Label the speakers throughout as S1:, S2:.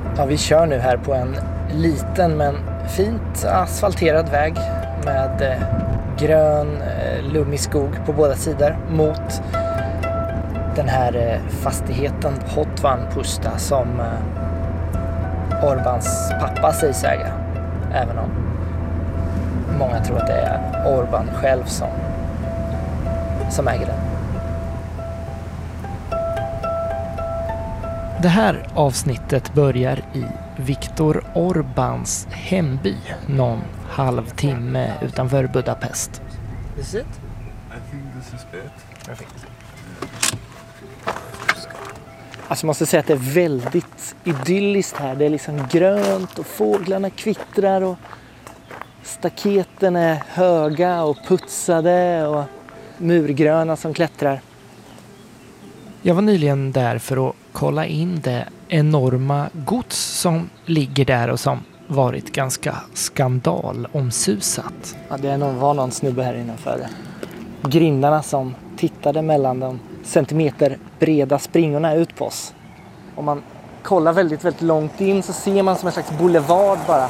S1: Ja, vi kör nu här på en liten men fint asfalterad väg med grön, lummig skog på båda sidor mot den här fastigheten Hotvan Pusta som Orbans pappa sägs äga. Även om många tror att det är Orban själv som äger den. Det här avsnittet börjar i Viktor Orbans hemby någon halvtimme utanför Budapest.
S2: Is it?
S3: I think this is it.
S1: Perfekt. Alltså jag måste säga att det är väldigt idylliskt här. Det är liksom grönt och fåglarna kvittrar och staketen är höga och putsade och murgröna som klättrar. Jag var nyligen där för att kolla in det enorma gods som ligger där och som varit ganska skandalomsusat. Ja, det var någon snubbe här innanför grindarna som tittade mellan de centimeter breda springorna ut på oss. Om man kollar väldigt, väldigt långt in så ser man som en slags boulevard bara.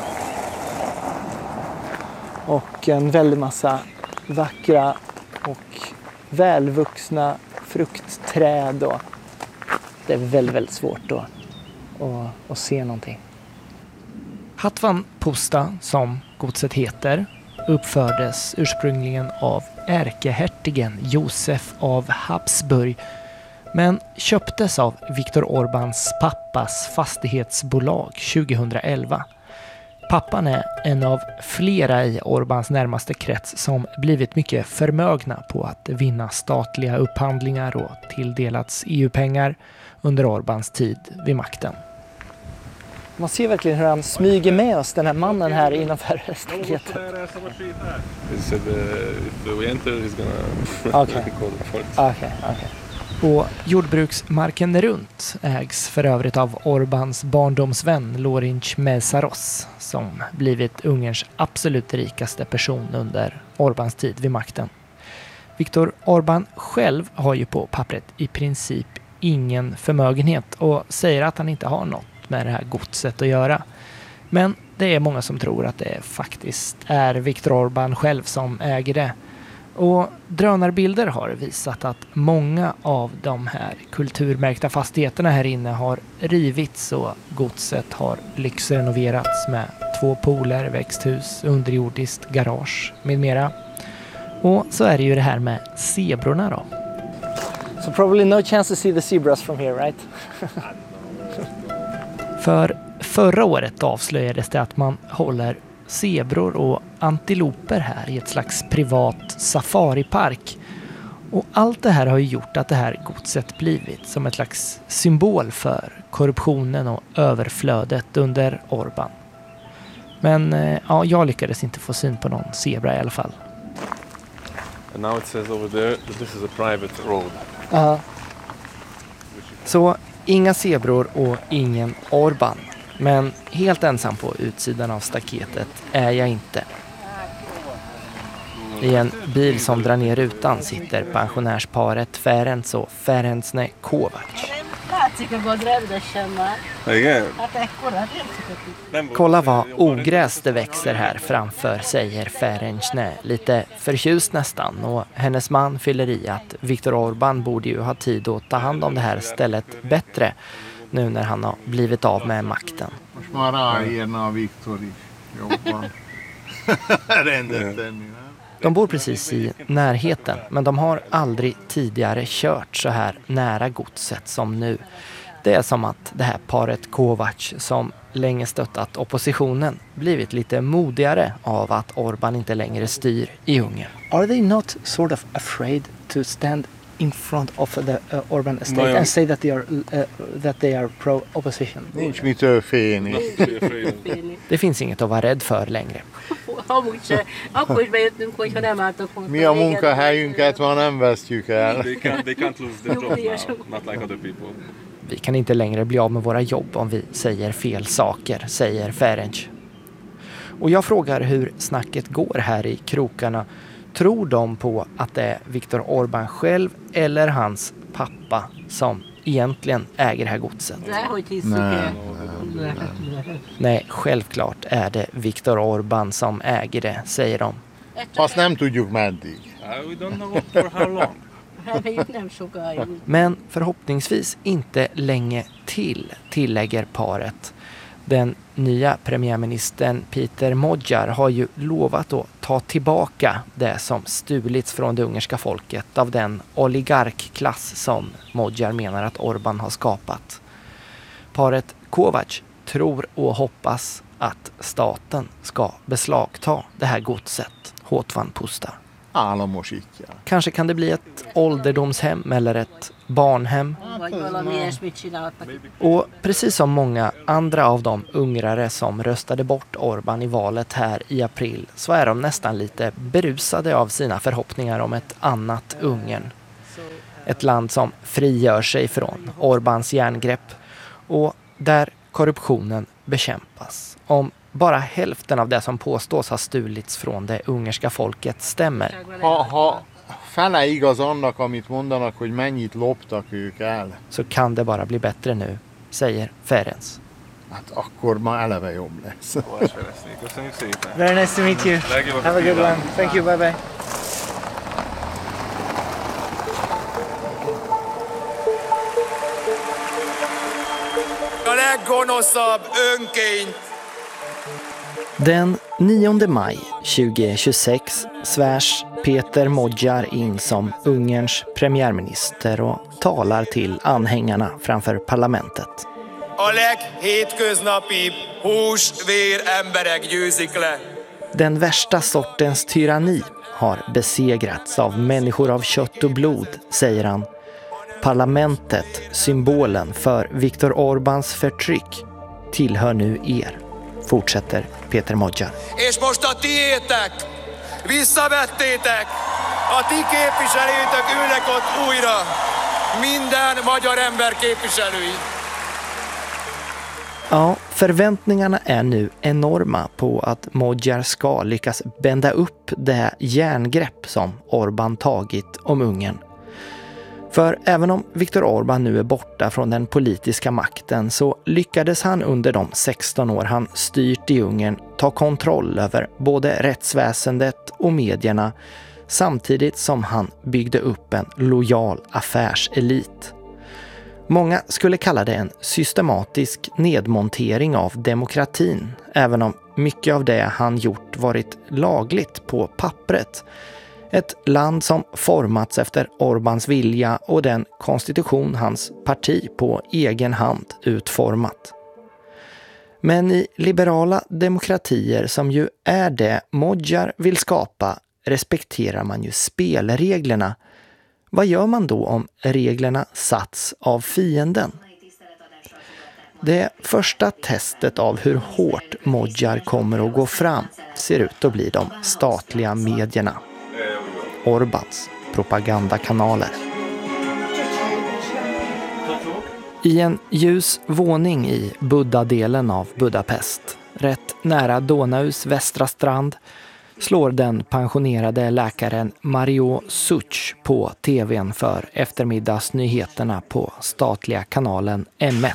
S1: Och en väldig massa vackra och välvuxna fruktträd. Och det är väldigt, väldigt svårt att se någonting. Hotvan Pusta, som godset heter, uppfördes ursprungligen av ärkehertigen Josef av Habsburg men köptes av Viktor Orbans pappas fastighetsbolag 2011. Pappan är en av flera i Orbans närmaste krets som blivit mycket förmögna på att vinna statliga upphandlingar och tilldelats EU-pengar under Orbans tid vid makten. Man ser verkligen hur han smyger med oss, den här mannen här innanför staketet. Okej. Och jordbruksmarken runt ägs för övrigt av Orbans barndomsvän Lőrinc Mészáros som blivit Ungerns absolut rikaste person under Orbans tid vid makten. Viktor Orban själv har ju på pappret i princip ingen förmögenhet och säger att han inte har något med det här godset att göra. Men det är många som tror att det faktiskt är Viktor Orban själv som äger det. Och drönarbilder har visat att många av de här kulturmärkta fastigheterna här inne har rivits och godset har lyxrenoverats med 2 pooler, växthus, underjordiskt garage med mera. Och så är det ju det här med zebrorna då. So probably no chance to see the zebras from here, right? För förra året avslöjades det att man håller zebror och antiloper här i ett slags privat safaripark. Och allt det här har ju gjort att det här godset blivit som ett slags symbol för korruptionen och överflödet under Orban. Men ja, jag lyckades inte få syn på någon zebra i alla fall.
S3: And now it says over there that this is a private road.
S1: Så inga zebror och ingen Orban. Men helt ensam på utsidan av staketet är jag inte. I en bil som drar ner rutan sitter pensionärsparet Ferenc och Ferencne Kovacs. Kolla vad ogräs det växer här framför, säger Ferencne lite förtjust nästan. Och hennes man fyller i att Viktor Orban borde ju ha tid att ta hand om det här stället bättre nu när han har blivit av med makten. De bor precis i närheten, men de har aldrig tidigare kört så här nära godset som nu. Det är som att det här paret Kovacs som länge stöttat oppositionen blivit lite modigare av att Orban inte längre styr i Ungern. Are they not sort of afraid to stand in front of the Orban estate and say that they are pro-opposition? Det finns inget att vara rädd för längre.
S4: Mi a munkahelyünket ma nem vesztjük el.
S3: They can't lose their job now, not like other people.
S1: Vi kan inte längre bli av med våra jobb om vi säger fel saker, säger Ferenc. Och jag frågar hur snacket går här i krokarna. Tror de på att det är Viktor Orban själv eller hans pappa som egentligen äger det här godset. Nej, självklart är det Viktor Orbán som äger det, säger de.
S4: Azt nem tudjuk meddig.
S3: We don't know for how long.
S1: Men förhoppningsvis inte länge till, tillägger paret. Den nya premiärministern Peter Magyar har ju lovat att ta tillbaka det som stulits från det ungerska folket av den oligarkklass som Magyar menar att Orbán har skapat. Paret Kovacs tror och hoppas att staten ska beslagta det här godset, Håtvan Pusta.
S4: Államosítja.
S1: Kanske kan det bli ett ålderdomshem eller ett barnhem. Och precis som många andra av de ungrare som röstade bort Orbán i valet här i april så är de nästan lite berusade av sina förhoppningar om ett annat Ungern. Ett land som frigör sig från Orbáns järngrepp och där korruptionen bekämpas. Om bara hälften av det som påstås ha stulits från det ungerska folket stämmer.
S4: Ha fele igaz annak, amit mondanak, hogy mennyit loptak ők el,
S1: Så kan det bara bli bättre nu, säger Ferenc.
S4: hát akkor már eleve jobb lesz.
S3: Köszönjük szépen.
S1: Very nice to meet you.
S3: Legjobb
S1: Have a good one. Thank you, bye bye.
S2: A leggonoszabb önkény.
S1: Den 9 maj 2026 svärs Peter Magyar in som Ungerns premiärminister och talar till anhängarna framför parlamentet.
S2: A leghétköznapibb hús, vér, emberek győzik le.
S1: Den värsta sortens tyranni har besegrats av människor av kött och blod, säger han. Parlamentet, symbolen för Viktor Orbáns förtryck, tillhör nu er, fortsätter Peter Magyar.
S2: És most a tiétek, visszavettétek, a ti képviselőtök ülnek ott újra, minden magyar ember képviselői.
S1: Ja, förväntningarna är nu enorma på att Magyar ska lyckas bända upp det järngrepp som Orbán tagit om Ungern. För även om Viktor Orbán nu är borta från den politiska makten så lyckades han under de 16 år han styrt i Ungern ta kontroll över både rättsväsendet och medierna samtidigt som han byggde upp en lojal affärselit. Många skulle kalla det en systematisk nedmontering av demokratin, även om mycket av det han gjort varit lagligt på pappret. Ett land som formats efter Orbáns vilja och den konstitution hans parti på egen hand utformat. Men i liberala demokratier som ju är det Magyar vill skapa respekterar man ju spelreglerna. Vad gör man då om reglerna satts av fienden? Det första testet av hur hårt Magyar kommer att gå fram ser ut att bli de statliga medierna. Orbáns propagandakanaler. I en ljus våning i Buddha-delen av Budapest, rätt nära Donaus västra strand, slår den pensionerade läkaren Mario Such på tvn för eftermiddagsnyheterna på statliga kanalen M1.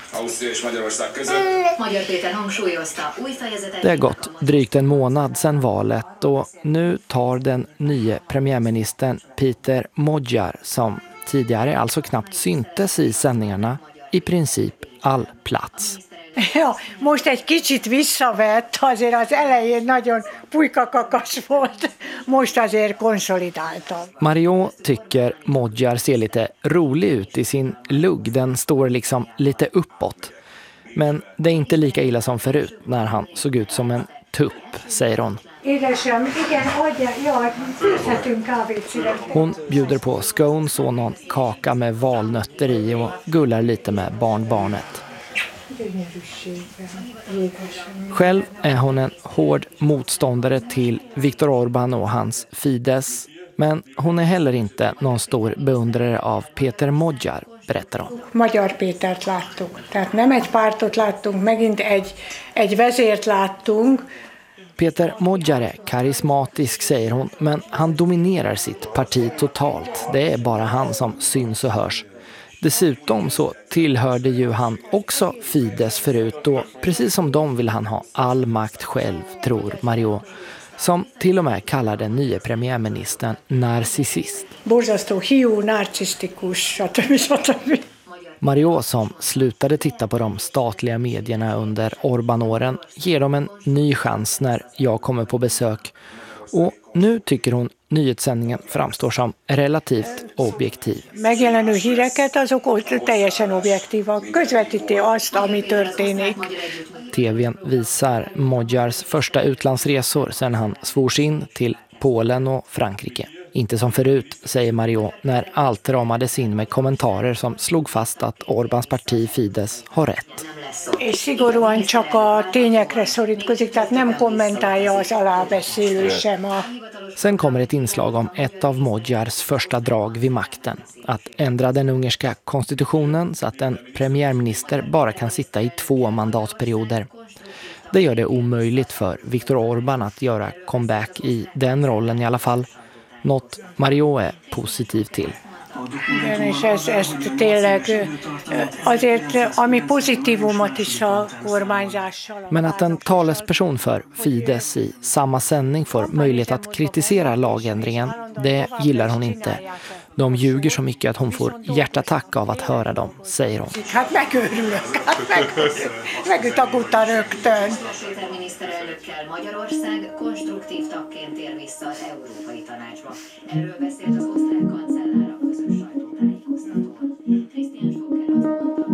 S1: Det har gått drygt en månad sedan valet och nu tar den nya premiärministern Peter Magyar, som tidigare alltså knappt syntes i sändningarna, i princip all plats.
S5: Ja, most egy kicsit visszavett, azért az elején nagyon pulykakakas volt, most azért konsolidáltam.
S1: Mario tycker Magyar ser lite rolig ut i sin lugg, den står liksom lite uppåt. Men det är inte lika illa som förut när han såg ut som en tupp, säger hon.
S5: Édesem, igen, adja, ja, főzhetünk kávét szívesen.
S1: Hon bjuder på scones och någon kaka med valnötter i och gullar lite med barnbarnet. Själv är hon en hård motståndare till Viktor Orbán och hans Fidesz, men hon är heller inte någon stor beundrare av Peter Magyar, berättar hon.
S5: Magyar Pétert láttuk, tehát nem egy pártot láttunk, megint egy vezért láttunk.
S1: Peter Magyar är karismatisk, säger hon, men han dominerar sitt parti totalt. Det är bara han som syns och hörs. Dessutom så tillhörde ju han också Fidesz förut och precis som de vill han ha all makt själv, tror Mario, som till och med kallar den nya premiärministern narcissist.
S5: Borzasztó hiú, narcisztikus, stb.
S1: Mario, som slutade titta på de statliga medierna under Orbán-åren, ger dem en ny chans när jag kommer på besök. Och nu tycker hon nyhetssändningen framstår som relativt objektiv.
S5: Megjelenő híreket, azok teljesen objektívak, közvetíti azt, ami történik.
S1: TV:n visar Magyars första utlandsresor sedan han svors in till Polen och Frankrike. Inte som förut, säger Mario, när allt ramades in med kommentarer som slog fast att Orbáns parti Fidesz har rätt.
S5: És szigorúan csak a tényekre szorítkozik, tehát nem kommentálja az alábeszélő sem a...
S1: Sen kommer ett inslag om ett av Magyars första drag vid makten. Att ändra den ungerska konstitutionen så att en premiärminister bara kan sitta i 2 mandatperioder. Det gör det omöjligt för Viktor Orbán att göra comeback i den rollen i alla fall. Något Mario är positiv till.
S5: Igen, és ezt tényleg azért, ami pozitívumot is a kormányzással...
S1: Men att en talesperson för Fidesz i samma sändning får möjlighet att kritisera lagändringen, det gillar hon inte. De ljuger så mycket att hon får hjärtattack av att höra dem, säger hon.
S5: Hát megőrülök, megütagulta rögtön.
S6: Miniszterelnökkel Magyarország konstruktív tagként tér vissza az Európai Tanácsba. Erről beszélt az osztrák kancellár a közös sajtótájékoztatón. Christian Stocker azt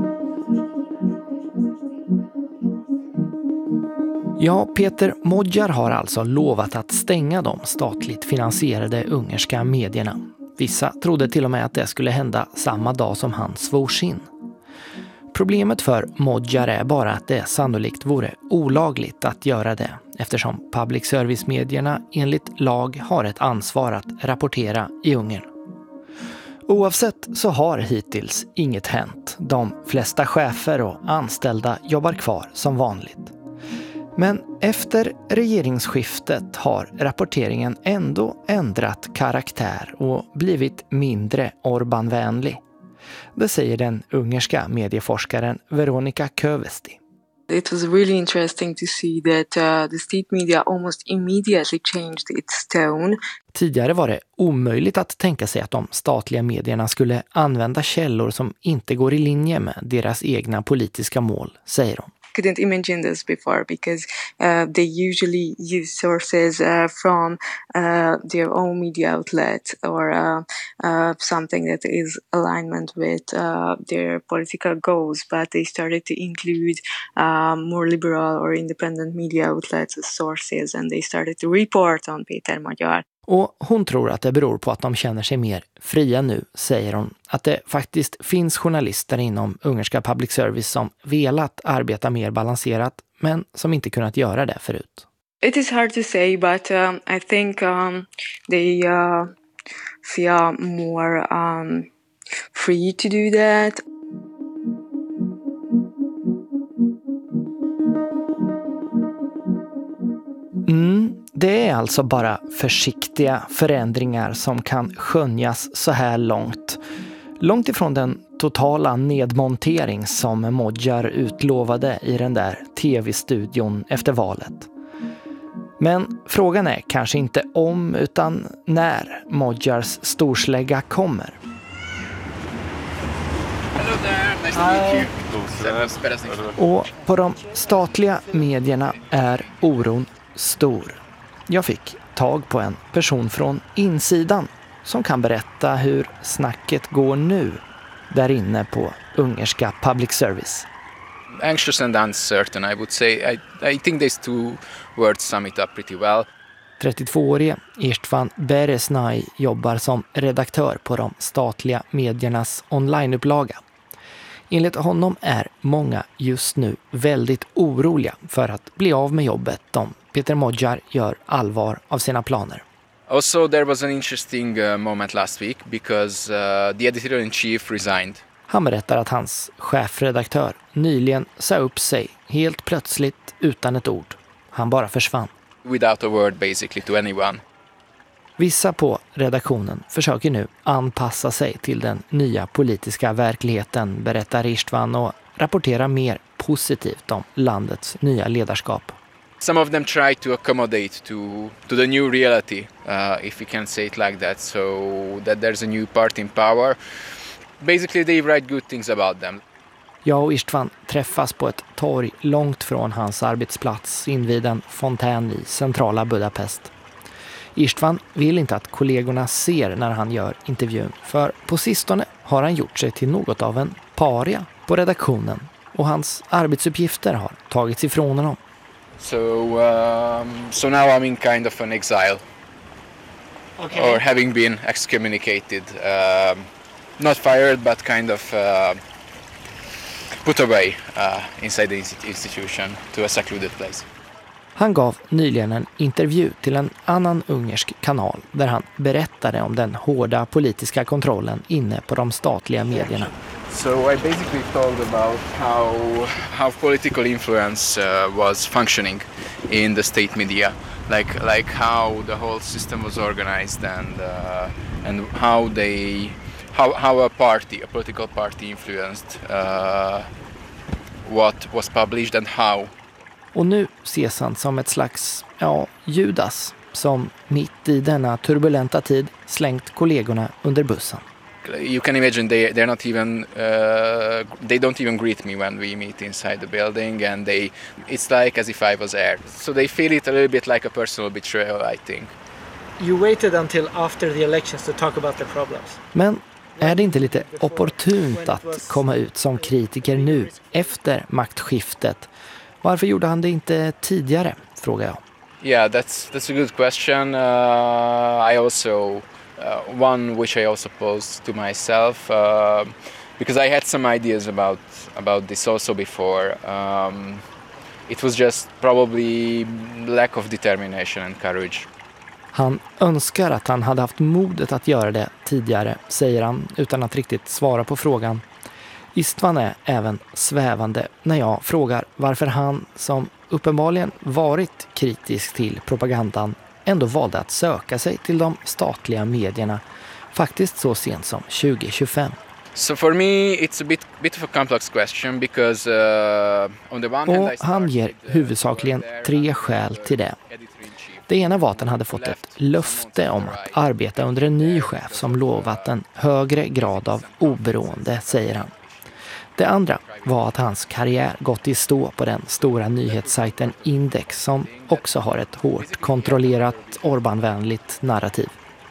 S6: mondta,
S1: Ja, Peter Magyar har alltså lovat att stänga de statligt finansierade ungerska medierna. Vissa trodde till och med att det skulle hända samma dag som han svors in. Problemet för Magyar är bara att det sannolikt vore olagligt att göra det, eftersom public service-medierna enligt lag har ett ansvar att rapportera i Ungern. Oavsett så har hittills inget hänt. De flesta chefer och anställda jobbar kvar som vanligt. Men efter regeringsskiftet har rapporteringen ändå ändrat karaktär och blivit mindre Orbán-vänlig. Det säger den ungerska medieforskaren Veronika Kövesti.
S7: It was really interesting to see that the state media almost immediately changed its tone.
S1: Tidigare var det omöjligt att tänka sig att de statliga medierna skulle använda källor som inte går i linje med deras egna politiska mål, säger hon.
S7: Couldn't imagine this before because they usually use sources from their own media outlet or something that is alignment with their political goals, but they started to include more liberal or independent media outlets as sources, and they started to report on Peter Magyar.
S1: Och hon tror att det beror på att de känner sig mer fria nu, säger hon. Att det faktiskt finns journalister inom ungerska public service som velat arbeta mer balanserat, men som inte kunnat göra det förut.
S7: It is hard to say, but I think they feel more free to do that.
S1: Det är alltså bara försiktiga förändringar som kan skönjas så här långt. Långt ifrån den totala nedmontering som Magyar utlovade i den där tv-studion efter valet. Men frågan är kanske inte om utan när Magyars storslägga kommer.
S8: Hello there, nice to meet you.
S1: Och på de statliga medierna är oron stor. Jag fick tag på en person från insidan som kan berätta hur snacket går nu där inne på ungerska public service.
S8: Anxious and uncertain, I would say. I think these 2 words sum it up pretty well.
S1: 32-årige Istvan Beresnay jobbar som redaktör på de statliga mediernas onlineupplaga. Enligt honom är många just nu väldigt oroliga för att bli av med jobbet om Peter Magyar gör allvar av sina planer.
S8: Also, there was an interesting moment last week because the editor-in-chief resigned.
S1: Han berättar att hans chefredaktör nyligen sa upp sig helt plötsligt utan ett ord. Han bara försvann.
S8: Without a word basically to anyone.
S1: Vissa på redaktionen försöker nu anpassa sig till den nya politiska verkligheten, berättar Istvan, och rapportera mer positivt om landets nya ledarskap.
S8: Some of them try to accommodate to the new reality, if we can say it like that, so that there's a new party in power. Basically they write good things about them.
S1: Jag och Istvan träffas på ett torg långt från hans arbetsplats invid en fontän i centrala Budapest. Istvan vill inte att kollegorna ser när han gör intervjun, för på sistone har han gjort sig till något av en paria på redaktionen och hans arbetsuppgifter har tagits ifrån honom.
S8: So now I'm in kind of an exile, or having been excommunicated, not fired but kind of put away inside the institution to a secluded place.
S1: Han gav nyligen en intervju till en annan ungersk kanal där han berättade om den hårda politiska kontrollen inne på de statliga medierna.
S8: So I basically told about how political influence was functioning in the state media, like how the whole system was organized and how a political party influenced what was published and how.
S1: Och nu ses han som ett slags, Judas, som mitt i denna turbulenta tid slängt kollegorna under bussen.
S8: You can imagine they're not even they don't even greet me when we meet inside the building, and it's like as if I was there. So they feel it a little bit like a personal betrayal, I think.
S9: You waited until after the elections to talk about the problems.
S1: Men är det inte lite opportunt att komma ut som kritiker nu efter maktskiftet? Varför gjorde han det inte tidigare, frågar jag.
S8: Yeah, that's a good question. I also one which I also posed to myself because I had some ideas about this also before. It was just probably lack of determination and courage.
S1: Han önskar att han hade haft modet att göra det tidigare, säger han utan att riktigt svara på frågan. Istvan är även svävande när jag frågar varför han, som uppenbarligen varit kritisk till propagandan, ändå valde att söka sig till de statliga medierna, faktiskt så sent som 2025.
S8: So for me it's a bit of a complex question because on the one hand
S1: och han ger huvudsakligen 3 skäl till det. Det ena var att han hade fått ett löfte om att arbeta under en ny chef som lovat en högre grad av oberoende, säger han. Det andra var att hans karriär gått i stå på den stora nyhetssajten Index, som också har ett hårt kontrollerat Orbán-vänligt narrativ.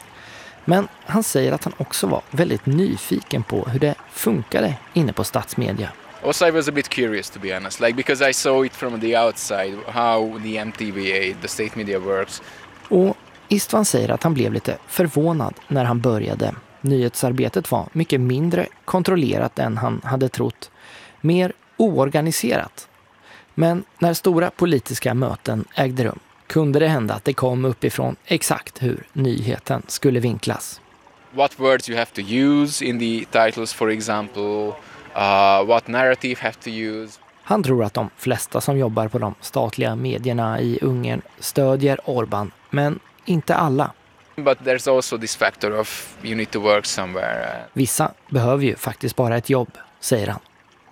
S1: Men han säger att han också var väldigt nyfiken på hur det funkade inne på statsmedia.
S8: Also, I was a bit curious, to be honest, because I saw it from the outside, how the MTVA, the state media works.
S1: Och Istvan säger att han blev lite förvånad när han började. Nyhetsarbetet var mycket mindre kontrollerat än han hade trott, mer oorganiserat. Men när stora politiska möten ägde rum kunde det hända att det kom uppifrån exakt hur nyheten skulle vinklas.
S8: What words you have to use in the titles, for example, what narrative have to use.
S1: Han tror att de flesta som jobbar på de statliga medierna i Ungern stödjer Orbán, men inte alla.
S8: But there's also this factor of you need to work somewhere.
S1: Vissa behöver ju faktiskt bara ett jobb, säger han.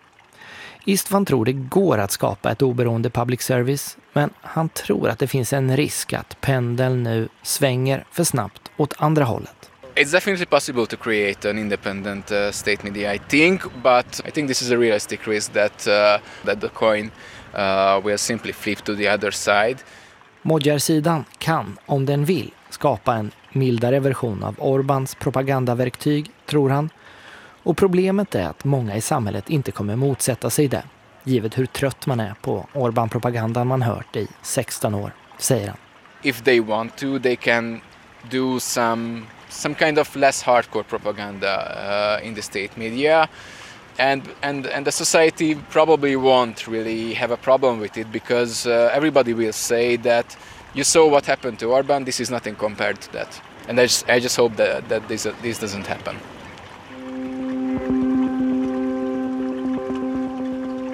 S1: Istvan tror det går att skapa ett oberoende public service, men han tror att det finns en risk att pendeln nu svänger för snabbt åt andra hållet.
S8: It's definitely possible to create an independent state media, I think, but I think this is a realistic risk that the coin will simply flip to the other side.
S1: Modjar-sidan kan, om den vill, skapa en mildare version av Orbáns propagandaverktyg, tror han. Och problemet är att många i samhället inte kommer motsätta sig det, givet hur trött man är på Orbán-propagandan man hört i 16 år, säger han.
S8: If they want to, they can do some kind of less hardcore propaganda in the state media, and the society probably won't really have a problem with it because everybody will say that you saw what happened to Orbán, this is nothing compared to that, and I just hope that this doesn't happen.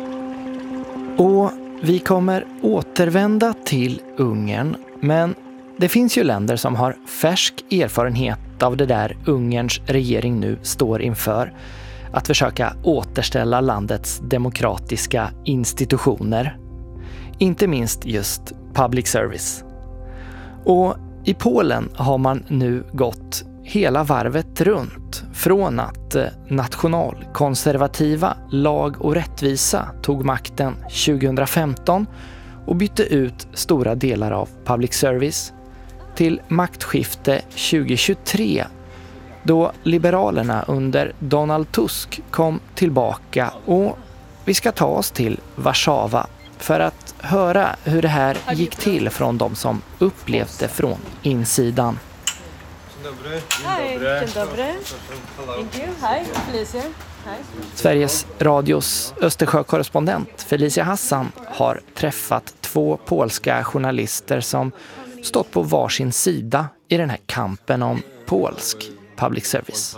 S1: Och vi kommer återvända till Ungern, men det finns ju länder som har färsk erfarenhet av det där Ungerns regering nu står inför. Att försöka återställa landets demokratiska institutioner. Inte minst just public service. Och i Polen har man nu gått hela varvet runt från att nationalkonservativa Lag och rättvisa tog makten 2015 och bytte ut stora delar av public service till maktskifte 2023 då Liberalerna under Donald Tusk kom tillbaka, och vi ska ta oss till Warszawa för att höra hur det här gick till från de som upplevt det från insidan. Sveriges Radios Östersjö-korrespondent Felicia Hassan har träffat 2 polska journalister som stått på varsin sida i den här kampen om polsk public service.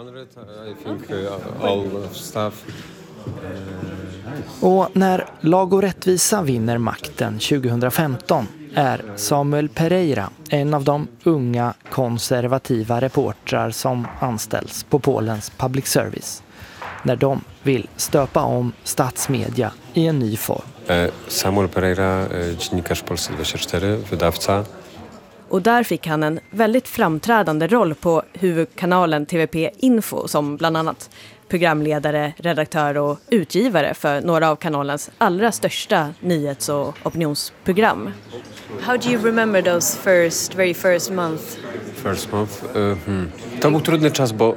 S1: Och när Lag och rättvisa vinner makten 2015 är Samuel Pereira en av de unga konservativa reportrar som anställs på Polens public service när de vill stöpa om statsmedia i en ny form.
S10: Samuel Pereira, dziennikarz Polsat 24, wydawca.
S11: Och där fick han en väldigt framträdande roll på huvudkanalen TVP Info som bland annat programledare, redaktör och utgivare för några av kanalens allra största nyhets- och opinionsprogram. How do you remember those very first month?
S10: To był trudny czas, bo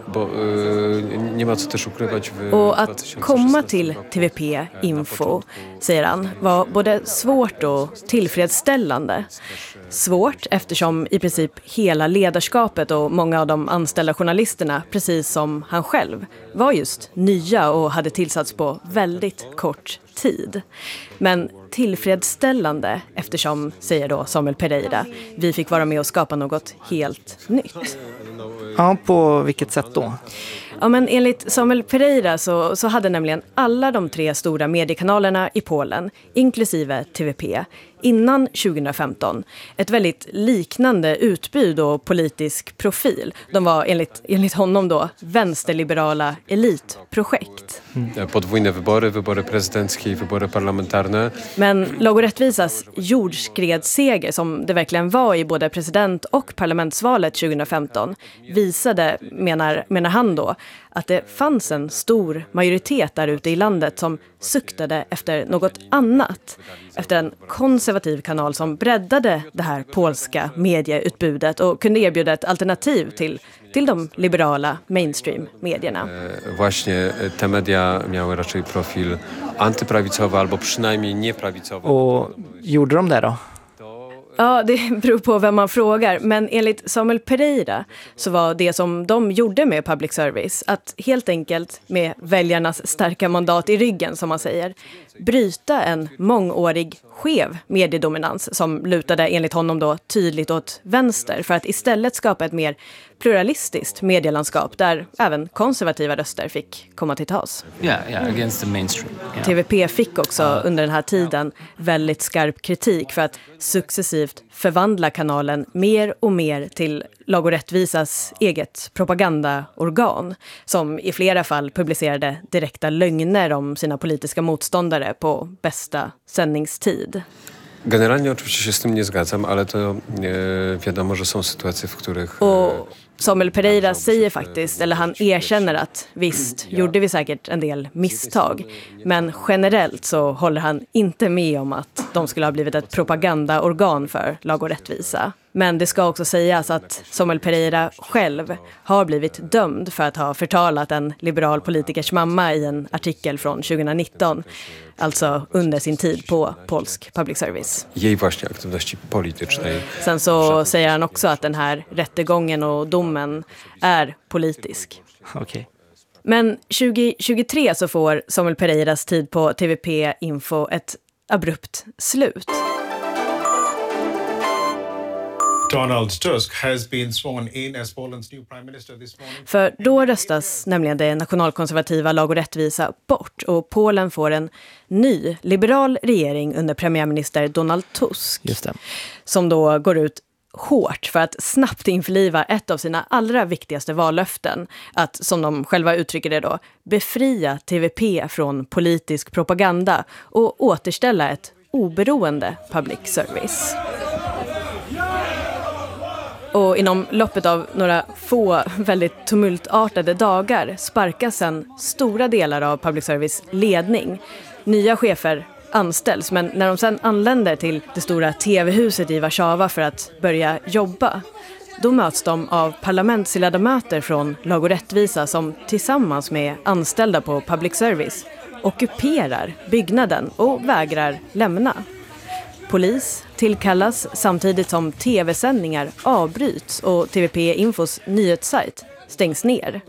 S10: nie ma co też ukrywać.
S11: Och att komma till TVP Info, säger han, var både svårt och tillfredsställande. Svårt eftersom i princip hela ledarskapet och många av de anställda journalisterna, precis som han själv, var just nya och hade tillsatts på väldigt kort tid. Men tillfredsställande eftersom, säger då Samuel Pereira, vi fick vara med och skapa något helt nytt.
S1: Ja, på vilket sätt då?
S11: Ja, men enligt Samuel Pereira så hade nämligen alla de 3 stora mediekanalerna i Polen, inklusive TVP, innan 2015 ett väldigt liknande utbud och politisk profil. De var enligt honom då vänsterliberala elitprojekt.
S10: Podwójne wybory prezydenckie i wybory parlamentarne.
S11: Men Lag och rättvisas jordskredsseger, som det verkligen var i både president- och parlamentsvalet 2015, visade, menar han då, att det fanns en stor majoritet där ute i landet som suktade efter något annat. Efter en konservativ kanal som breddade det här polska medieutbudet och kunde erbjuda ett alternativ till de liberala mainstream-medierna.
S10: Właśnie te media miały raczej profil antyprawicowy albo przynajmniej nieprawicowy.
S1: Och gjorde de det då?
S11: Ja, det beror på vem man frågar. Men enligt Samuel Pereira så var det som de gjorde med public service att helt enkelt med väljarnas starka mandat i ryggen, som man säger, bryta en mångårig skev mediedominans som lutade enligt honom då tydligt åt vänster för att istället skapa ett mer pluralistiskt medielandskap där även konservativa röster fick komma till tals.
S12: Yeah, against the mainstream. Yeah.
S11: TVP fick också under den här tiden väldigt skarp kritik för att successivt förvandla kanalen mer och mer till Lag och rättvisas eget propagandaorgan som i flera fall publicerade direkta lögner om sina politiska motståndare på bästa sändningstid.
S10: Generalnie oczywiście się z tym nie zgadzam, ale to wiadomo, że są sytuacje, w których...
S11: Och Samuel Pereira säger faktiskt, eller han erkänner att visst gjorde vi säkert en del misstag. Men generellt så håller han inte med om att de skulle ha blivit ett propagandaorgan för Lag och rättvisa. Men det ska också sägas att Samuel Pereira själv har blivit dömd för att ha förtalat en liberal politikers mamma i en artikel från 2019. Alltså under sin tid på polsk public service.
S10: Jej właśnie aktywności politycznej.
S11: Sen så säger han också att den här rättegången och domen är politisk.
S1: Okej.
S11: Men 2023 så får Samuel Pereiras tid på TVP Info ett abrupt slut.
S13: Donald Tusk has been sworn in as Poland's new prime minister this morning.
S11: För då röstas nämligen det nationalkonservativa Lag och rättvisa bort och Polen får en ny liberal regering under premiärminister Donald Tusk.
S1: Just det.
S11: Som då går ut hårt för att snabbt införliva ett av sina allra viktigaste vallöften. Att, som de själva uttrycker det då, befria TVP från politisk propaganda och återställa ett oberoende public service. Och inom loppet av några få väldigt tumultartade dagar sparkas sedan stora delar av public service ledning. Nya chefer anställs, men när de sedan anländer till det stora tv-huset i Warszawa för att börja jobba, då möts de av parlamentsledamöter från Lag och rättvisa som tillsammans med anställda på public service ockuperar byggnaden och vägrar lämna. Polis tillkallas samtidigt som tv-sändningar avbryts och TVP Infos nyhetssajt stängs ner.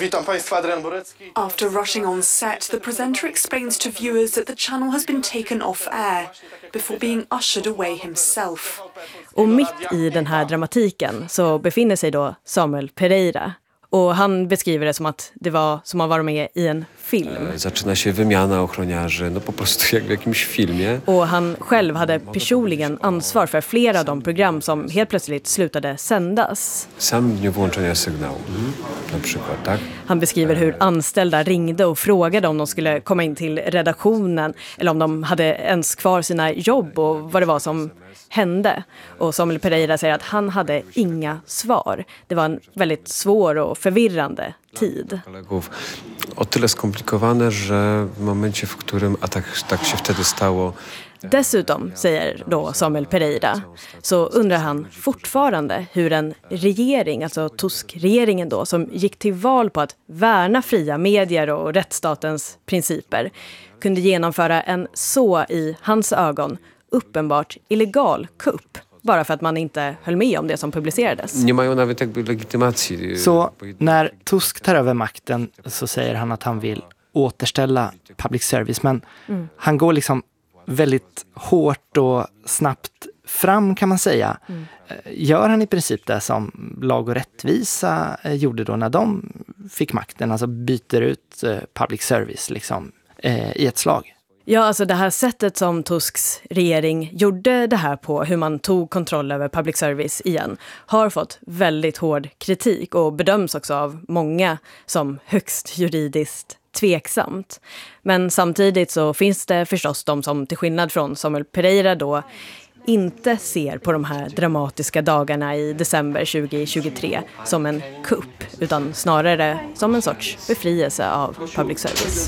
S14: After rushing on set, the presenter explains to viewers that the channel has been taken off air before being ushered away himself.
S11: Och mitt i den här dramatiken så befinner sig då Samuel Pereira. Och han beskriver det som att det var som att vara med i en film.
S10: Zaczyna się wymiana ochroniarzy, no po prostu jak w jakimś filmie.
S11: Och han själv hade personligen ansvar för flera av de program som helt plötsligt slutade sändas.
S10: Sam dniu włączenia sygnału, na przykład, tak?
S11: Han beskriver hur anställda ringde och frågade om de skulle komma in till redaktionen eller om de hade ens kvar sina jobb och vad det var som hände. Och Samuel Pereira säger att han hade inga svar. Det var en väldigt svår och förvirrande tid.
S10: O tyle skomplikowane, że w momencie, w którym tak się wtedy stało.
S11: Dessutom, säger då Samuel Pereira, så undrar han fortfarande hur en regering, alltså Tusk-regeringen då, som gick till val på att värna fria medier och rättsstatens principer, kunde genomföra en så i hans ögon uppenbart illegal kupp. Bara för att man inte höll med om det som publicerades.
S1: Så när Tusk tar över makten så säger han att han vill återställa public service. Men han går liksom väldigt hårt och snabbt fram, kan man säga. Gör han i princip det som Lag och rättvisa gjorde då när de fick makten? Alltså byter ut public service liksom, i ett slag.
S11: Ja, alltså det här sättet som Tusks regering gjorde det här på, hur man tog kontroll över public service igen, har fått väldigt hård kritik och bedöms också av många som högst juridiskt tveksamt. Men samtidigt så finns det förstås de som till skillnad från Samuel Pereira då inte ser på de här dramatiska dagarna i december 2023 som en kupp, utan snarare som en sorts befrielse av public service.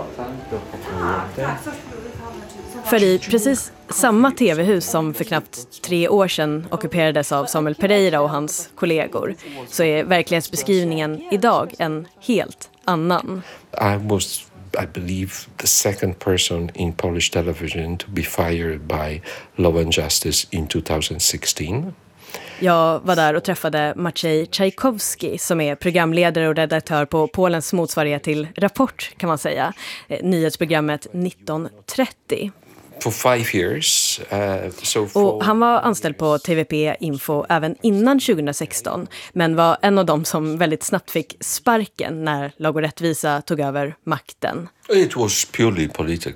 S11: För i precis samma tv-hus som för knappt 3 år sedan ockuperades av Samuel Pereira och hans kollegor, så är verklighetsbeskrivningen idag en helt annan.
S15: I believe the second person in Polish television to be fired by Law and Justice in 2016.
S11: Jag var där och träffade Maciej Czajkowski som är programledare och redaktör på Polens motsvarighet till Rapport, kan man säga. Nyhetsprogrammet 1930.
S15: For 5 years.
S11: Och han var anställd på TVP Info även innan 2016, men var en av dem som väldigt snabbt fick sparken när Lag och rättvisa tog över makten.
S15: It was purely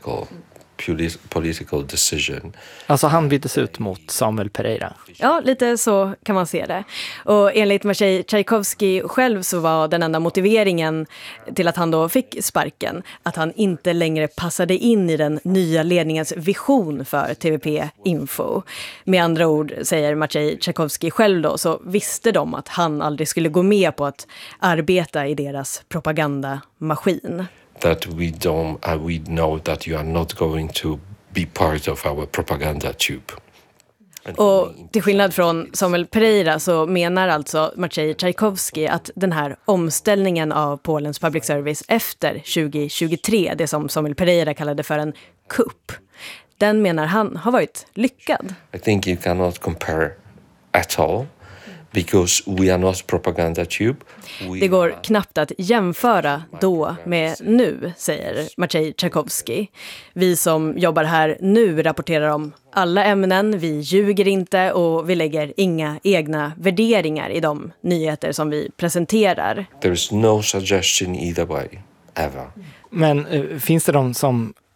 S15: political decision.
S1: Alltså han byttes ut mot Samuel Pereira.
S11: Ja, lite så kan man se det. Och enligt Maciej Czajkowski själv så var den enda motiveringen till att han då fick sparken att han inte längre passade in i den nya ledningens vision för TVP Info. Med andra ord, säger Maciej Czajkowski själv då, så visste de att han aldrig skulle gå med på att arbeta i deras propagandamaskin.
S15: That we know that you are not going to be part of our propaganda tube.
S11: Och till skillnad från Samuel Pereira så menar alltså Maciej Czajkowski att den här omställningen av Polens public service efter 2023, det som Samuel Pereira kallade för en kupp, den menar han har varit lyckad.
S15: I think you cannot compare at all. Because we are not propaganda tube.
S11: Det går knappt att jämföra då med nu, säger Maciej Czajkowski. Vi som jobbar här nu rapporterar om alla ämnen, vi ljuger inte och vi lägger inga egna värderingar i de nyheter som vi presenterar.
S15: There is no suggestion either way, ever.
S1: Men finns det de som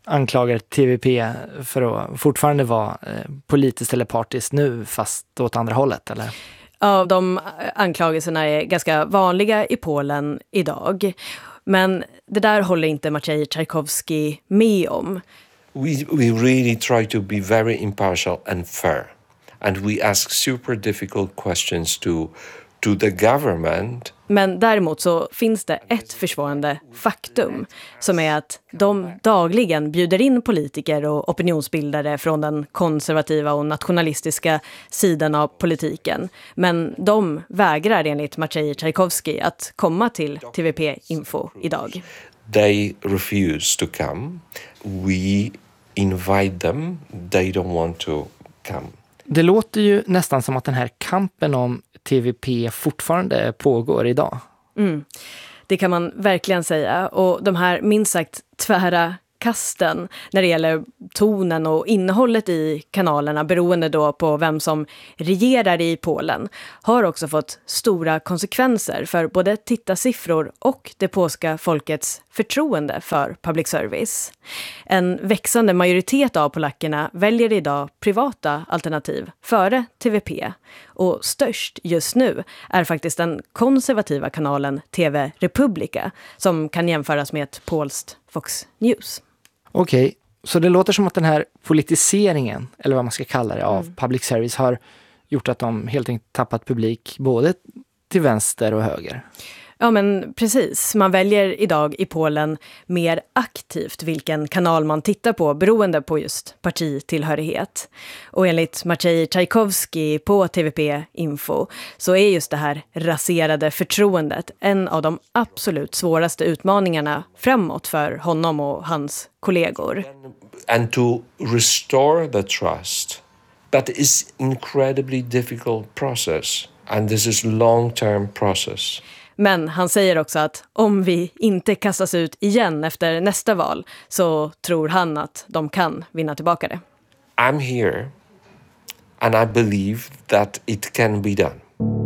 S1: anklagar TVP för att fortfarande vara politiskt eller partiskt nu, fast åt andra hållet, eller?
S11: Ja, de anklagelserna är ganska vanliga i Polen idag. Men det där håller inte Maciej Tchaikovsky med om.
S15: We really try to be very impartial and fair. And we ask super difficult questions to the government.
S11: Men däremot så finns det ett försvårande faktum som är att de dagligen bjuder in politiker och opinionsbildare från den konservativa och nationalistiska sidan av politiken. Men de vägrar enligt Maciej Tchaikovsky att komma till TVP Info idag.
S15: They refuse to come. We invite them. They don't want to come.
S1: Det låter ju nästan som att den här kampen om TVP fortfarande pågår idag.
S11: Det kan man verkligen säga. Och de här minst sagt tvära kasten när det gäller tonen och innehållet i kanalerna beroende då på vem som regerar i Polen har också fått stora konsekvenser för både tittarsiffror och det polska folkets förtroende för public service. En växande majoritet av polackerna väljer idag privata alternativ före TVP och störst just nu är faktiskt den konservativa kanalen TV Republika som kan jämföras med ett polskt Fox News.
S1: Okej, så det låter som att den här politiseringen, eller vad man ska kalla det, av public service har gjort att de helt enkelt tappat publik både till vänster och höger.
S11: Ja, men precis. Man väljer idag i Polen mer aktivt vilken kanal man tittar på beroende på just partitillhörighet. Och enligt Maciej Tchaikovsky på TVP Info så är just det här raserade förtroendet en av de absolut svåraste utmaningarna framåt för honom och hans kollegor.
S15: And to restore the trust, that is incredibly difficult process. And this is long-term process.
S11: Men han säger också att om vi inte kastas ut igen efter nästa val så tror han att de kan vinna tillbaka det.
S15: I'm here and I believe that it can be done.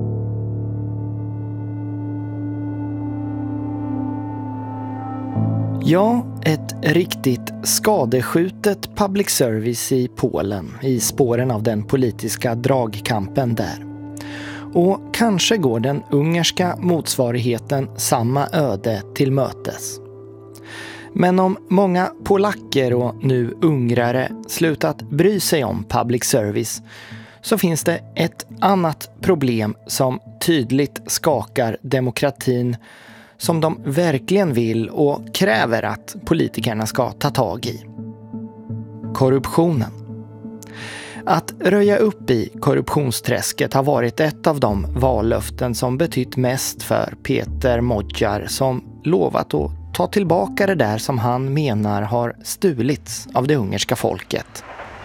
S1: Ja, ett riktigt skadeskjutet public service i Polen i spåren av den politiska dragkampen där. Och kanske går den ungerska motsvarigheten samma öde till mötes. Men om många polacker och nu ungrare slutat bry sig om public service så finns det ett annat problem som tydligt skakar demokratin som de verkligen vill och kräver att politikerna ska ta tag i. Korruptionen. Att röja upp i korruptionsträsket har varit ett av de vallöften som betytt mest för Peter Magyar som lovat att ta tillbaka det där som han menar har stulits av det ungerska folket.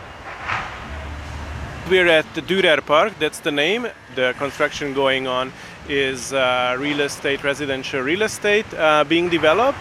S16: We're at the Durer Park, that's the name. The construction going on is real estate, residential real estate being developed.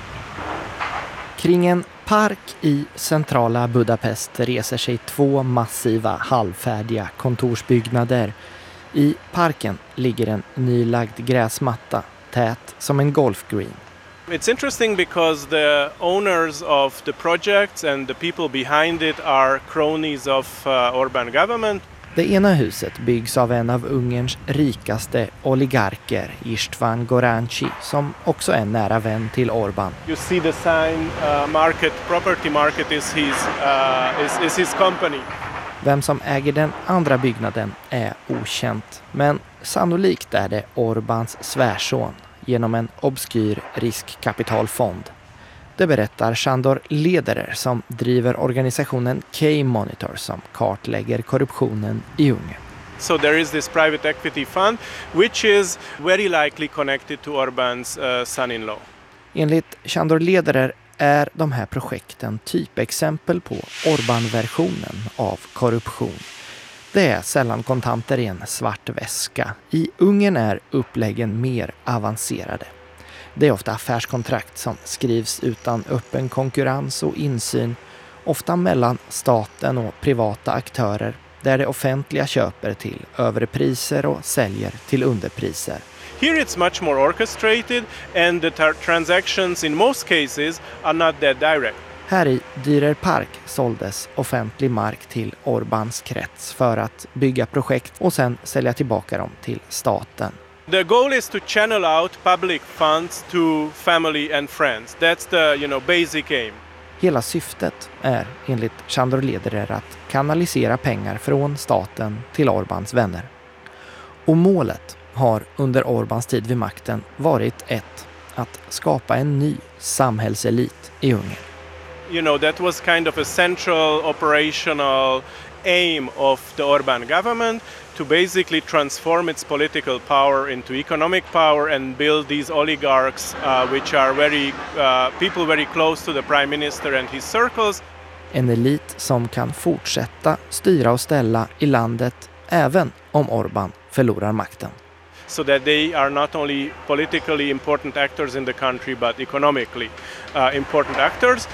S1: Kring en park i centrala Budapest reser sig två massiva halvfärdiga kontorsbyggnader. I parken ligger en nylagd gräsmatta, tät som en golfgreen.
S16: It's interesting because the owners of the projects and the people behind it are cronies of Orbán government.
S1: Det ena huset byggs av en av Ungerns rikaste oligarker, István Goráncsi, som också är nära vän till Orbán.
S16: You see the sign, property market is his company.
S1: Vem som äger den andra byggnaden är okänt, men sannolikt är det Orbáns svärson genom en obskyr riskkapitalfond. Det berättar Sándor Lederer som driver organisationen K-Monitor som kartlägger korruptionen i Ungern.
S16: So there is this private equity fund which is very likely connected to Orbán's son-in-law.
S1: Enligt Sándor Lederer är de här projekten typexempel på Orbán-versionen av korruption. Det är sällan kontanter i en svart väska. I Ungern är uppläggen mer avancerade. Det är ofta affärskontrakt som skrivs utan öppen konkurrens och insyn, ofta mellan staten och privata aktörer, där det offentliga köper till överpriser och säljer till underpriser.
S16: Here it's much more orchestrated and the transactions in most cases are not that direct.
S1: Här i Dürer Park såldes offentlig mark till Orbáns krets för att bygga projekt och sen sälja tillbaka dem till staten.
S16: The goal is to channel out public funds to family and friends. That's the, basic aim.
S1: Hela syftet är enligt Sándor Lederer att kanalisera pengar från staten till Orbáns vänner. Och målet har under Orbáns tid vid makten varit att skapa en ny samhällselit i Ungern.
S16: That was kind of a central operational aim of the Orbán government to basically transform its political power into economic power and build these oligarchs which are people very close to the prime minister and his circles.
S1: En elit som kan fortsätta styra och ställa i landet även om Orbán förlorar makten.
S16: So that they are not only politically important actors in the country but economically important actors.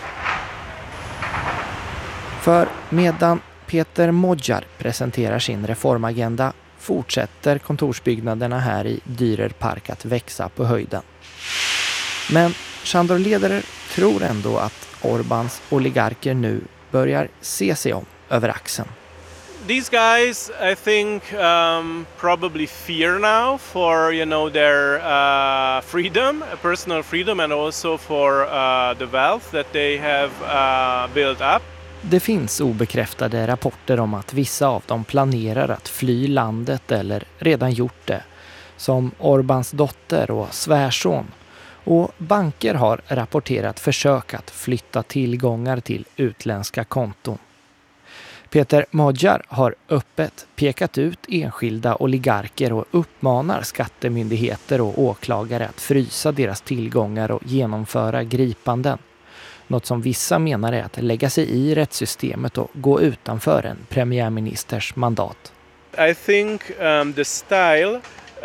S1: För medan Peter Magyar presenterar sin reformagenda fortsätter kontorsbyggnaderna här i Dürer Park att växa på höjden. Men Sándor Lederer tror ändå att Orbáns oligarker nu börjar se sig om över axeln.
S16: These guys, I think, probably fear now for their freedom, personal freedom, and also for the wealth that they have built up.
S1: Det finns obekräftade rapporter om att vissa av dem planerar att fly landet eller redan gjort det, som Orbáns dotter och svärson. Och banker har rapporterat försök att flytta tillgångar till utländska konton. Peter Magyar har öppet pekat ut enskilda oligarker och uppmanar skattemyndigheter och åklagare att frysa deras tillgångar och genomföra gripanden. Något som vissa menar är att lägga sig i rättssystemet och gå utanför en premiärministers mandat.
S16: I think the style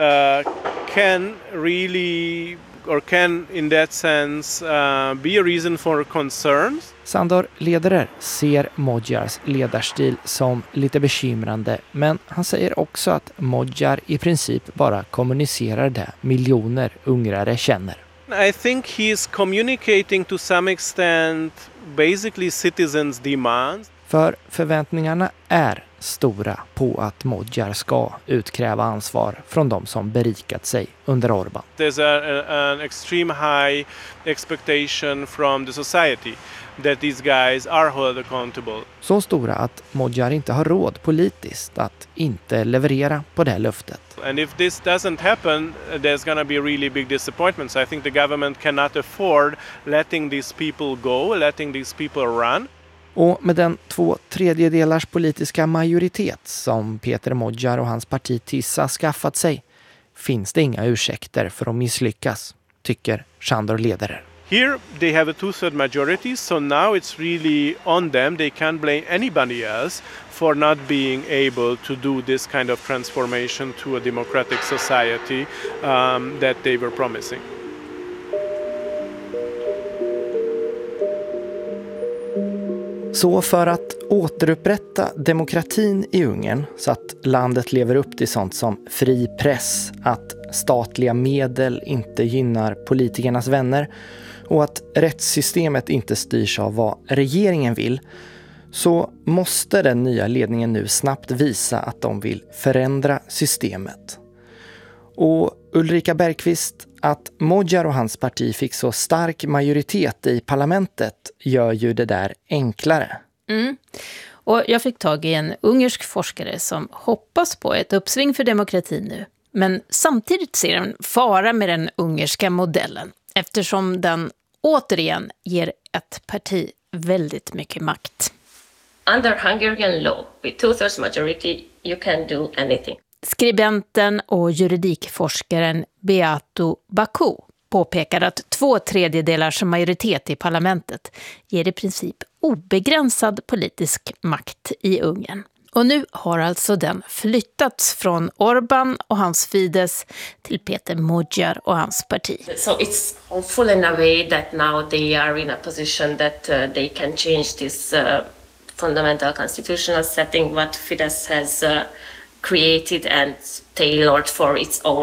S16: can really, or can in that sense be a reason for concerns.
S1: Sándor Lederer ser Magyars ledarstil som lite bekymrande, men han säger också att Magyar i princip bara kommunicerar det miljoner ungrare känner.
S16: I think he's communicating to some extent basically citizens' demands.
S1: För förväntningarna är stora på att Magyar ska utkräva ansvar från de som berikat sig under Orbán.
S16: There's an extreme high expectation from the society that these guys are held accountable.
S1: Så stora att Magyar inte har råd politiskt att inte leverera på det här löftet.
S16: And if this doesn't happen, there's going to be really big disappointments. I think the government cannot afford letting these people go, letting these people run.
S1: Och med den 2/3 politiska majoritet som Peter Magyar och hans parti TISA skaffat sig finns det inga ursäkter för att misslyckas, tycker Sándor Lederer.
S16: Here they have a 2/3 majority, so now it's really on them. They can't blame anybody else for not being able to do this kind of transformation to a democratic society that they were promising.
S1: Så för att återupprätta demokratin i Ungern så att landet lever upp till sånt som fri press, att statliga medel inte gynnar politikernas vänner och att rättssystemet inte styrs av vad regeringen vill, så måste den nya ledningen nu snabbt visa att de vill förändra systemet. Och Ulrika Bergqvist, att Magyar och hans parti fick så stark majoritet i parlamentet gör ju det där enklare.
S17: Och jag fick tag i en ungersk forskare som hoppas på ett uppsving för demokratin nu. Men samtidigt ser en fara med den ungerska modellen eftersom den återigen ger ett parti väldigt mycket makt.
S18: Under Hungarian law, with 2/3 majority, you can do anything.
S17: Skribenten och juridikforskaren Beatu Baku påpekar att 2/3 majoritet i parlamentet ger i princip obegränsad politisk makt i Ungern. Och nu har alltså den flyttats från Orbán och hans Fidesz till Peter Magyar och hans parti.
S18: So it's hopeful in a way that now they are in a position that they can change this fundamental constitutional setting what Fidesz has created and tailored for its own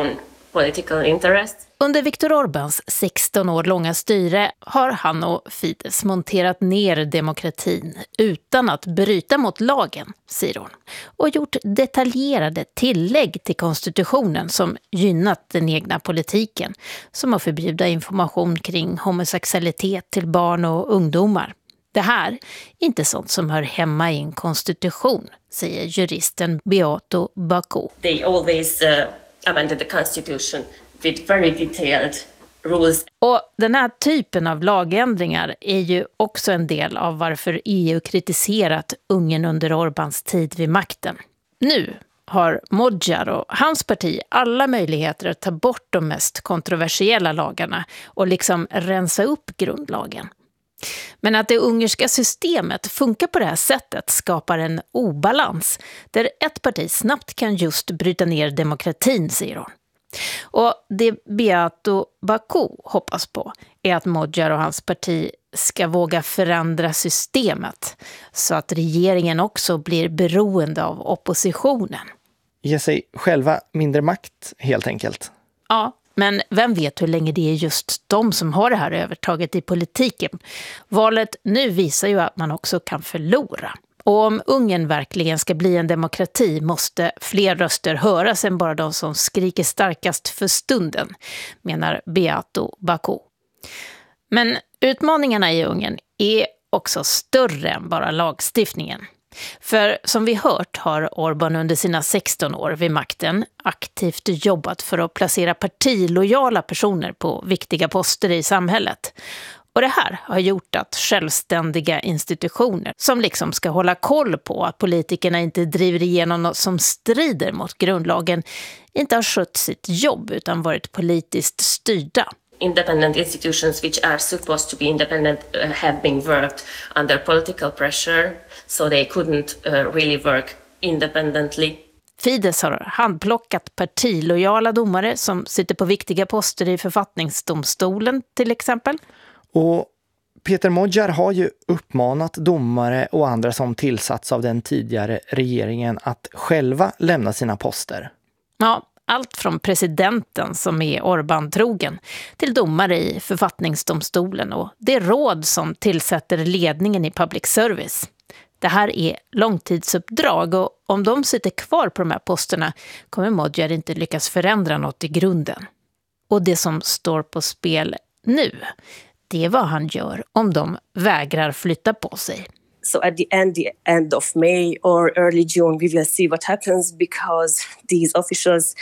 S18: political interests.
S17: Under Viktor Orbáns 16 år långa styre har han och Fidesz monterat ner demokratin utan att bryta mot lagen, säger hon, och gjort detaljerade tillägg till konstitutionen som gynnat den egna politiken, som att förbjuda information kring homosexualitet till barn och ungdomar. Det här är inte sånt som hör hemma i en konstitution, säger juristen Beato Baku.
S18: They always amended the constitution with very detailed rules.
S17: Och den här typen av lagändringar är ju också en del av varför EU kritiserat Ungern under Orbáns tid vid makten. Nu har Magyar och hans parti alla möjligheter att ta bort de mest kontroversiella lagarna och liksom rensa upp grundlagen. Men att det ungerska systemet funkar på det här sättet skapar en obalans där ett parti snabbt kan just bryta ner demokratin, säger hon. Och det Beato Baku hoppas på är att Magyar och hans parti ska våga förändra systemet så att regeringen också blir beroende av oppositionen.
S1: Ge sig själva mindre makt, helt enkelt.
S17: Ja, men vem vet hur länge det är just de som har det här övertaget i politiken. Valet nu visar ju att man också kan förlora. Och om Ungern verkligen ska bli en demokrati måste fler röster höras än bara de som skriker starkast för stunden, menar Beato Baku. Men utmaningarna i Ungern är också större än bara lagstiftningen. För som vi hört har Orbán under sina 16 år vid makten aktivt jobbat för att placera partilojala personer på viktiga poster i samhället. Och det här har gjort att självständiga institutioner som liksom ska hålla koll på att politikerna inte driver igenom något som strider mot grundlagen inte har skött sitt jobb utan varit politiskt styrda.
S18: Independent institutions which are supposed to be independent have been worked under political pressure, so they couldn't really work independently.
S17: Fidesz har handplockat partilojala domare som sitter på viktiga poster i författningsdomstolen till exempel.
S1: Och Peter Magyar har ju uppmanat domare och andra som tillsatts av den tidigare regeringen att själva lämna sina poster.
S17: Ja, allt från presidenten som är Orbán-trogen till domare i författningsdomstolen och det råd som tillsätter ledningen i public service. Det här är långtidsuppdrag och om de sitter kvar på de här posterna kommer Magyar inte lyckas förändra något i grunden. Och det som står på spel nu, det är vad han gör om de vägrar flytta på sig.
S19: So at the end of May or early June, we will see what happens because these officials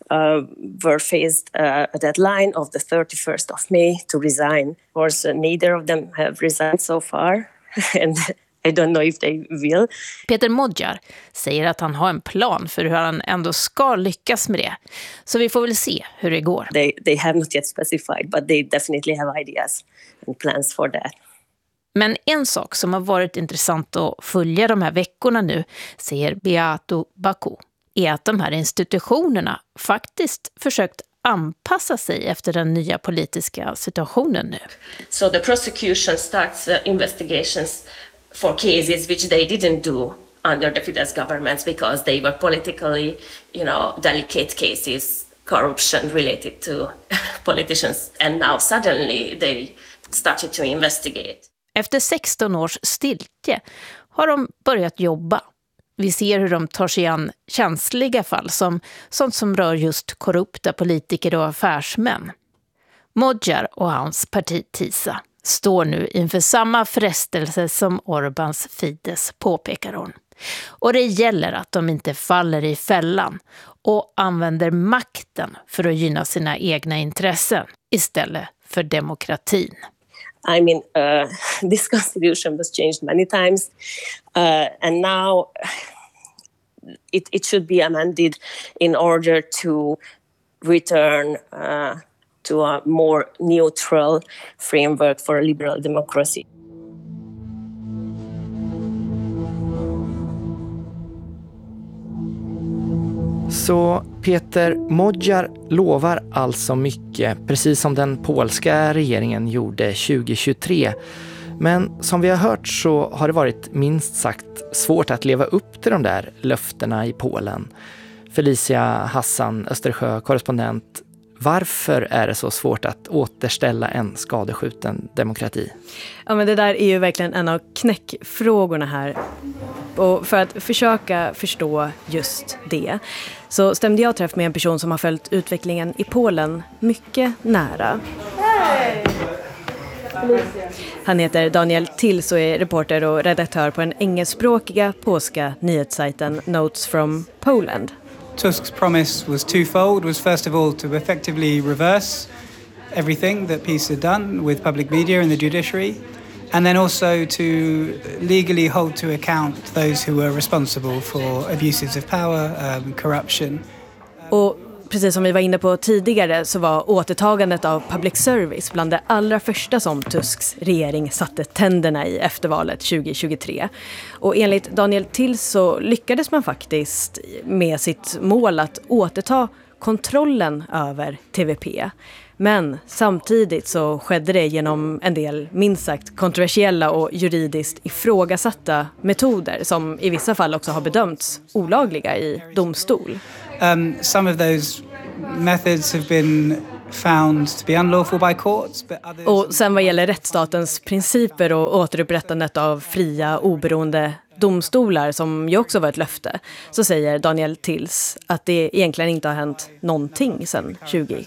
S19: were faced a deadline of the 31st of May to resign. Of course, neither of them have resigned so far, and I don't know if they will.
S17: Peter Magyar säger att han har en plan för hur han ändå ska lyckas med det. Så vi får väl se hur det går.
S19: They have not yet specified, but they definitely have ideas and plans for that.
S17: Men en sak som har varit intressant att följa de här veckorna nu, säger Beato Baku, är att de här institutionerna faktiskt försökt anpassa sig efter den nya politiska situationen nu.
S18: So the prosecution starts investigations for cases which they didn't do under the Fidesz governments because they were politically, delicate cases, corruption related to politicians. And now suddenly they started to investigate.
S17: Efter 16 års stiltje har de börjat jobba. Vi ser hur de tar sig an känsliga fall som sånt som rör just korrupta politiker och affärsmän. Magyar och hans parti TISA står nu inför samma frestelse som Orbáns Fidesz, påpekar hon. Och det gäller att de inte faller i fällan och använder makten för att gynna sina egna intressen istället för demokratin.
S19: I mean, this constitution was changed many times, and now it should be amended in order to return to a more neutral framework for a liberal democracy.
S1: Så Peter Magyar lovar alltså mycket, precis som den polska regeringen gjorde 2023. Men som vi har hört så har det varit minst sagt svårt att leva upp till de där löftena i Polen. Felicia Hassan, Östersjö-korrespondent. Varför är det så svårt att återställa en skadeskjuten demokrati?
S11: Ja, men det där är ju verkligen en av knäckfrågorna här. Och för att försöka förstå just det så stämde jag träff med en person som har följt utvecklingen i Polen mycket nära. Han heter Daniel Tills och är reporter och redaktör på den engelskspråkiga polska nyhetssajten Notes from Poland.
S20: Tusk's promise was twofold, was first of all to effectively reverse everything that peace had done with public media and the judiciary, and then also to legally hold to account those who were responsible for abuses of power, corruption.
S11: Och precis som vi var inne på tidigare så var återtagandet av public service bland det allra första som Tusks regering satte tänderna i efter valet 2023. Och enligt Daniel Tills så lyckades man faktiskt med sitt mål att återta kontrollen över TVP. Men samtidigt så skedde det genom en del minst sagt kontroversiella och juridiskt ifrågasatta metoder som i vissa fall också har bedömts olagliga i domstol.
S20: Some of those methods have been found to be unlawful by courts, but others...
S11: Och sen vad gäller rättsstatens principer och återupprättandet av fria, oberoende domstolar som ju också var ett löfte, så säger Daniel Tills att det egentligen inte har hänt någonting sedan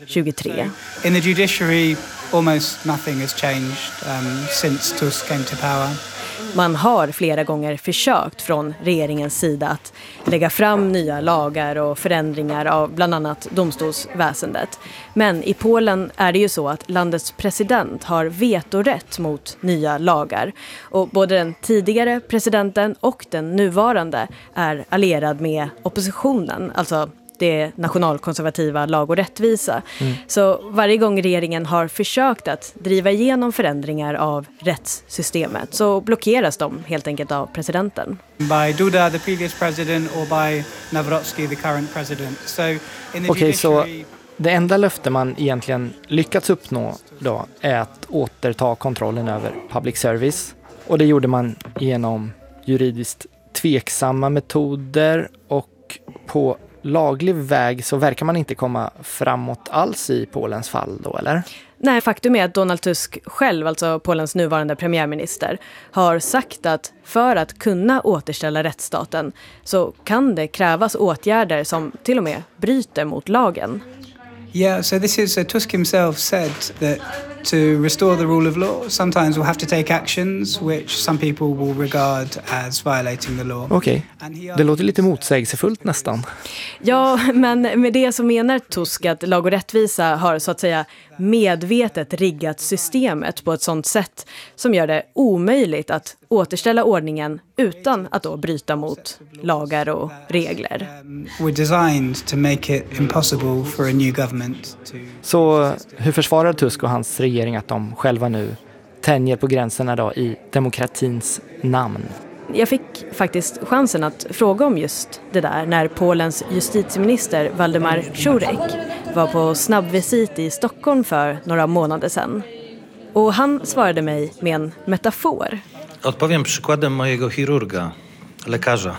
S11: 2023.
S20: In the judiciary, almost nothing has changed since Tusk came to power.
S11: Man har flera gånger försökt från regeringens sida att lägga fram nya lagar och förändringar av bland annat domstolsväsendet. Men i Polen är det ju så att landets president har vetorätt mot nya lagar. Och både den tidigare presidenten och den nuvarande är allierad med oppositionen, alltså det nationalkonservativa Lag och rättvisa. Så varje gång regeringen har försökt att driva igenom förändringar av rättssystemet så blockeras de helt enkelt av presidenten.
S20: By Duda, the previous president, or by Nawrocki, the current president.
S1: Okej, så det enda löfte man egentligen lyckats uppnå då är att återta kontrollen över public service. Och det gjorde man genom juridiskt tveksamma metoder, och på laglig väg så verkar man inte komma framåt alls i Polens fall då, eller?
S11: Nej, faktum är att Donald Tusk själv, alltså Polens nuvarande premiärminister, har sagt att för att kunna återställa rättsstaten så kan det krävas åtgärder som till och med bryter mot lagen.
S20: Yeah, so this is Tusk himself said that to restore the rule of law, sometimes we'll have to take actions which some people will regard as violating the law.
S1: Okej, det låter lite motsägelsefullt nästan.
S11: Ja, men med det så menar Tusk att Lag och rättvisa har så att säga medvetet riggat systemet på ett sådant sätt som gör det omöjligt att återställa ordningen utan att då bryta mot lagar och regler.
S20: We're designed to make it impossible for a new government to...
S1: Så hur försvarar Tusk och hans regering att de själva nu tänjer på gränserna då i demokratins namn?
S11: Jag fick faktiskt chansen att fråga om just det där när Polens justitieminister Waldemar Żurek var på snabbvisit i Stockholm för några månader sedan. Och han svarade mig med en metafor.
S21: Odpowiem przykładem mojego chirurga, lekarza.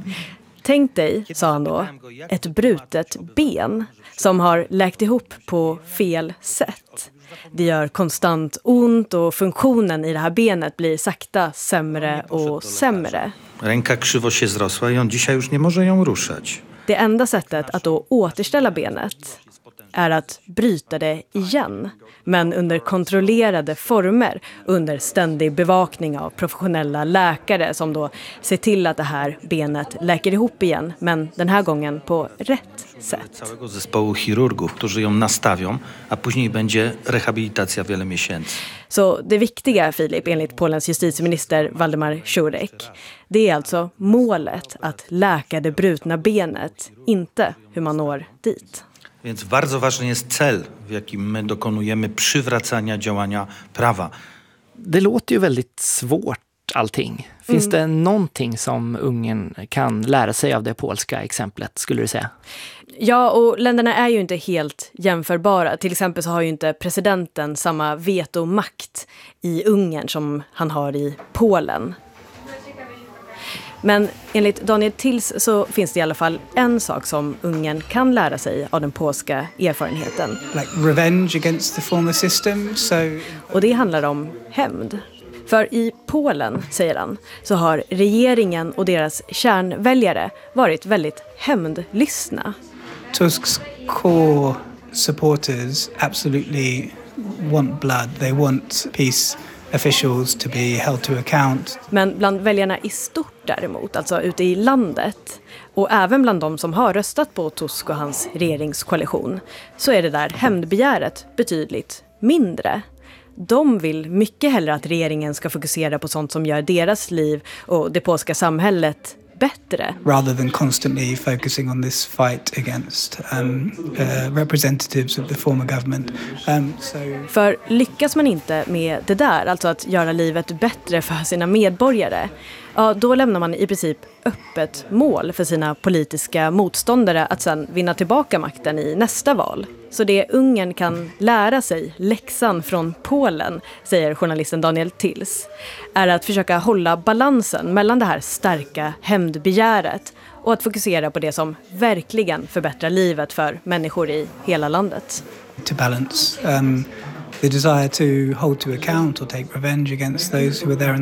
S11: Tänk dig, sa han då, ett brutet ben som har läkt ihop på fel sätt. Det gör konstant ont och funktionen i det här benet blir sakta sämre och sämre.
S21: Ręka krzywo się zrosła i on dzisiaj już nie może ją ruszać.
S11: Det enda sättet att då återställa benet är att bryta det igen, men under kontrollerade former, under ständig bevakning av professionella läkare som då ser till att det här benet läker ihop igen, men den här gången på rätt sätt.
S21: Całego zespołu chirurgów, którzy ją nastawią, a później będzie rehabilitacja wiele miesięcy.
S11: Så det viktiga, Filip, enligt Polens justitieminister Waldemar Żurek, det är alltså målet att läka det brutna benet, inte hur man når dit.
S21: Więc bardzo ważny jest cel, w jakim my dokonujemy przywracania działania prawa.
S1: Det låter ju väldigt svårt allting. Finns det någonting som Ungern kan lära sig av det polska exemplet, skulle du säga?
S11: Ja, och länderna är ju inte helt jämförbara. Till exempel så har ju inte presidenten samma vetomakt i Ungern som han har i Polen. Men enligt Daniel Tills så finns det i alla fall en sak som Ungern kan lära sig av den polska erfarenheten.
S20: Like revenge against the former system.
S11: Och det handlar om hämnd. För i Polen, säger han, så har regeringen och deras kärnväljare varit väldigt hämndlystna.
S20: Tusk's core supporters absolutely want blood. They want peace officials to be held to account.
S11: Men bland väljarna i stort däremot, alltså ute i landet, och även bland de som har röstat på Tusk och hans regeringskoalition, så är det där hämndbegäret betydligt mindre. De vill mycket hellre att regeringen ska fokusera på sånt som gör deras liv och det polska samhället bättre.
S20: Rather than constantly focusing on this fight against representatives of the former government.
S11: För lyckas man inte med det där, alltså att göra livet bättre för sina medborgare, ja, då lämnar man i princip öppet mål för sina politiska motståndare att sedan vinna tillbaka makten i nästa val. Så det Ungern kan lära sig, läxan från Polen, säger journalisten Daniel Tills, är att försöka hålla balansen mellan det här starka hämndbegäret och att fokusera på det som verkligen förbättrar livet för människor i hela landet.
S20: To balance the desire to hold to account or take revenge against those who were there in